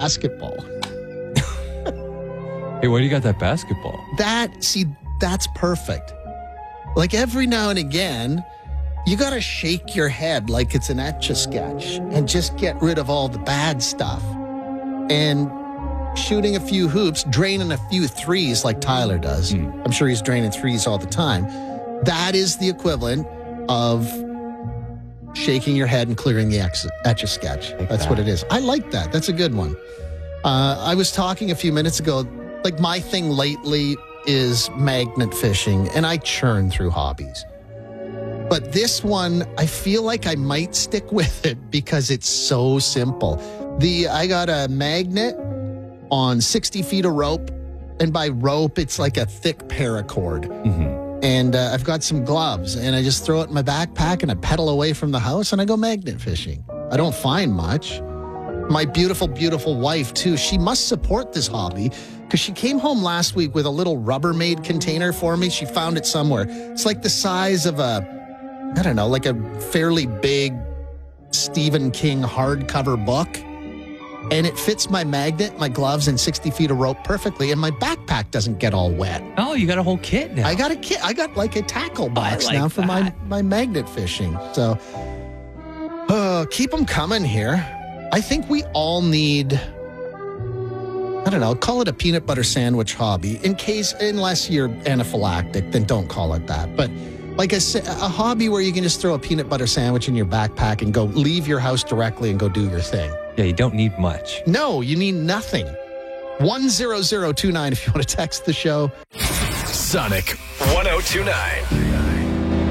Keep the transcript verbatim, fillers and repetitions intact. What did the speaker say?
basketball. Hey, why do you got that basketball? That, see, that's perfect. Like every now and again, you got to shake your head like it's an Etch-a-Sketch and just get rid of all the bad stuff. And shooting a few hoops, draining a few threes like Tyler does. Mm. I'm sure he's draining threes all the time. That is the equivalent of shaking your head and clearing the Etch-a-Sketch. Like That's that. what it is. I like that. That's a good one. Uh, I was talking a few minutes ago, like my thing lately is magnet fishing, and I churn through hobbies. But this one, I feel like I might stick with it because it's so simple. The I got a magnet on sixty feet of rope, and by rope, it's like a thick paracord. Mm-hmm. And uh, I've got some gloves, and I just throw it in my backpack, and I pedal away from the house, and I go magnet fishing. I don't find much. My beautiful, beautiful wife, too, she must support this hobby because she came home last week with a little Rubbermaid container for me. She found it somewhere. It's like the size of a, I don't know, like a fairly big Stephen King hardcover book. And it fits my magnet, my gloves, and sixty feet of rope perfectly. And my backpack doesn't get all wet. Oh, you got a whole kit now. I got a kit. I got like a tackle box like now for my, that. my magnet fishing. So uh, keep them coming here. I think we all need, I don't know, call it a peanut butter sandwich hobby. In case, unless you're anaphylactic, then don't call it that. But like a, a hobby where you can just throw a peanut butter sandwich in your backpack and go leave your house directly and go do your thing. Yeah, you don't need much. No, you need nothing. one zero zero two nine if you want to text the show. Sonic one oh two nine.